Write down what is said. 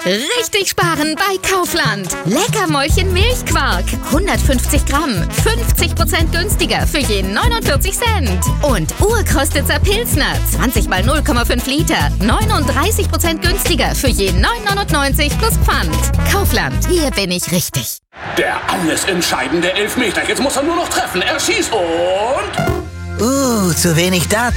Richtig sparen bei Kaufland. Leckermäulchen Milchquark. 150 Gramm. 50% günstiger für je 49 Cent. Und Urkostitzer Pilsner. 20 mal 0,5 Liter. 39% günstiger für je 9,99 plus Pfand. Kaufland. Hier bin ich richtig. Der alles entscheidende Elfmeter. Jetzt muss er nur noch treffen. Er schießt und... zu wenig Daten.